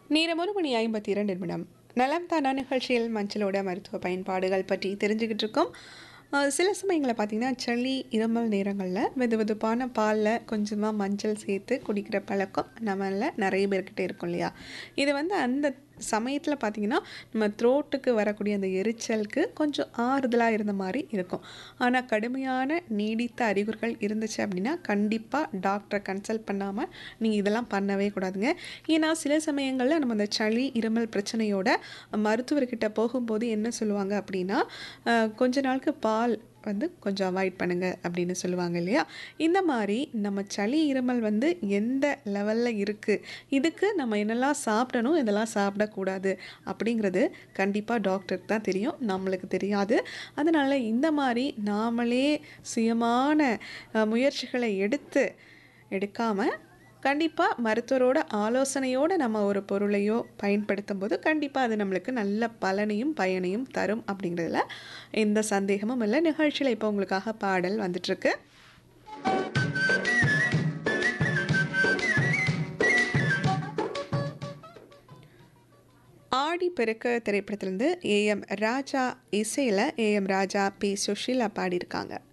நேரம் 1:52 நலம் தானா நிகழ்ச்சியில் மஞ்சளோட மருத்துவ பயன்பாடுகள் பற்றி தெரிஞ்சுக்கிட்டு இருக்கோம். சில சமயங்களில் பார்த்தீங்கன்னா சளி இருமல் நேரங்களில் வெதுவெதுப்பான பாலில் கொஞ்சமாக மஞ்சள் சேர்த்து குடிக்கிற பழக்கம் நம்மள நிறைய பேர்கிட்ட இருக்கும் இல்லையா? இது அந்த சமயத்தில் பார்த்தீங்கன்னா நம்ம த்ரோட்டுக்கு வரக்கூடிய அந்த எரிச்சலுக்கு கொஞ்சம் ஆறுதலாக இருந்த மாதிரி இருக்கும். ஆனால் கடுமையான நீடித்த அறிகுறிகள் இருந்துச்சு அப்படின்னா கண்டிப்பாக டாக்டரை கன்சல்ட் பண்ணாமல் நீங்கள் இதெல்லாம் பண்ணவே கூடாதுங்க. ஏன்னா சில சமயங்களில் நம்ம அந்த சளி இருமல் பிரச்சனையோட மருத்துவர்கிட்ட போகும்போது என்ன சொல்லுவாங்க அப்படின்னா, கொஞ்ச நாளுக்கு பால் கொஞ்சம் அவாய்ட் பண்ணுங்க அப்படின்னு சொல்லுவாங்க இல்லையா? இந்த மாதிரி நம்ம சளி இருமல் எந்த லெவலில் இருக்குது, இதுக்கு நம்ம என்னெல்லாம் சாப்பிடணும், இதெல்லாம் சாப்பிடக்கூடாது அப்படிங்கிறது கண்டிப்பாக டாக்டருக்கு தான் தெரியும், நம்மளுக்கு தெரியாது. அதனால் இந்த மாதிரி நாமளே சுயமான முயற்சிகளை எடுக்காமல் கண்டிப்பாக மருத்துவரோட ஆலோசனையோடு நம்ம ஒரு பொருளையோ பயன்படுத்தும் போது கண்டிப்பாக அது நம்மளுக்கு நல்ல பலனையும் பயனையும் தரும் அப்படிங்கிறதுல எந்த சந்தேகமும் இல்லை. நிகழ்ச்சியில் இப்போ உங்களுக்காக பாடல் வந்துட்டுருக்கு. ஆடி பெருக்க திரைப்படத்திலிருந்து ஏஎம் ராஜா இசையில் ஏஎம் ராஜா பி சுஷீலா பாடியிருக்காங்க.